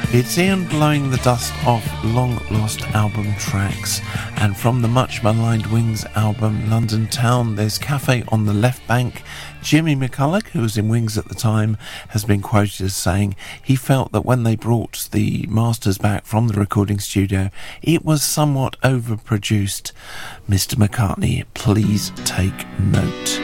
It's Ian blowing the dust off long-lost album tracks, and from the much-maligned Wings album London Town, there's Cafe on the Left Bank. Jimmy McCulloch, who was in Wings at the time, has been quoted as saying he felt that when they brought the masters back from the recording studio, it was somewhat overproduced. Mr. McCartney, please take note.